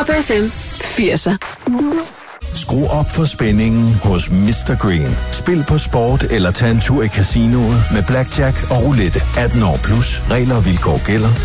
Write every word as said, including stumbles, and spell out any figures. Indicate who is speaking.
Speaker 1: Top F M firser.
Speaker 2: Skru op for spændingen hos mister Green. Spil på sport eller tag en tur i casinoet med blackjack og roulette. atten år plus. Regler og vilkår gælder.